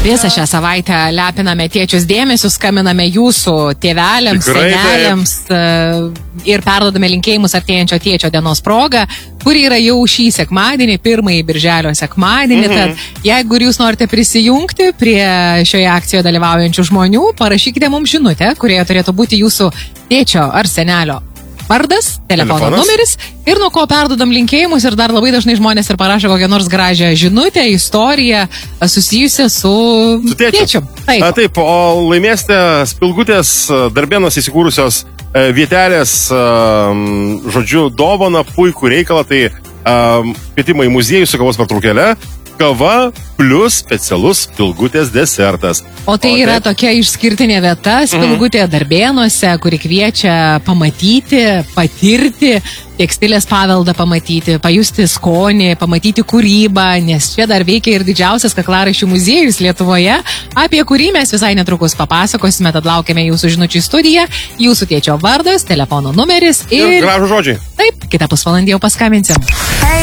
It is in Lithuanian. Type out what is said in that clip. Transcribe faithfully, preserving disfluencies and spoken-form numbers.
Visą šią savaitę lepiname tėčius dėmesiu, skaminame jūsų tėveliams, Tikrai seneliams ir perdodame linkėjimus artėjančio tėčio dienos proga, kuri yra jau šį sekmadienį, pirmąjį birželio sekmadienį. Mhm. Tad jeigu ir jūs norite prisijungti prie šioje akcijoje dalyvaujančių žmonių, parašykite mums žinutę, kurioje turėtų būti jūsų tėčio ar senelio vardas, telefono Telefonas. numeris ir nuo ko perdodam linkėjimus ir dar labai dažnai žmonės ir parašo kokią nors gražią žinutę, istoriją susijusią su, Su tėčiu. tėčiu. Taip. A, taip, o laimėsite Spilgutės Darbėnuose įsikūrusios e, vietelės, e, žodžiu, dovaną, puikų reikalą, tai e, kvietimą į muziejų su kavos pertraukėle, kava plus specialus Spilgutės desertas. O tai O yra taip. tokia išskirtinė vieta Spilgutė Darbėnuose, kuri kviečia pamatyti, patirti tekstilės paveldą, pamatyti, pajusti skonį, pamatyti kūrybą, nes čia dar veikia ir didžiausias kaklaraiščių muziejus Lietuvoje, apie kurį mes visai netrukus papasakosime, tad laukiame jūsų žinučių į studiją, jūsų tėčio vardas, telefono numeris Ir ir... gražų žodžiai. Taip, kitą pusvalandį jau paskambinsim. Hey.